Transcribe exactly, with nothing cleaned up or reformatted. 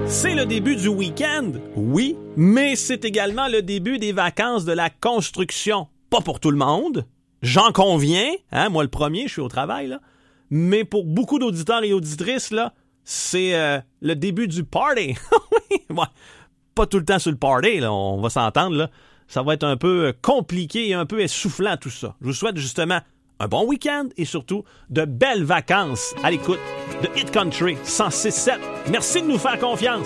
C'est le début du week-end, oui, mais c'est également le début des vacances de la construction. Pas pour tout le monde, j'en conviens, hein, moi le premier, je suis au travail, là. Mais pour beaucoup d'auditeurs et auditrices, là, c'est euh, le début du party. Oui, ouais, pas tout le temps sur le party, là, on va s'entendre, là. Ça va être un peu compliqué et un peu essoufflant tout ça. Je vous souhaite justement un bon week-end et surtout de belles vacances à l'écoute de Hit Country cent six sept. Merci de nous faire confiance.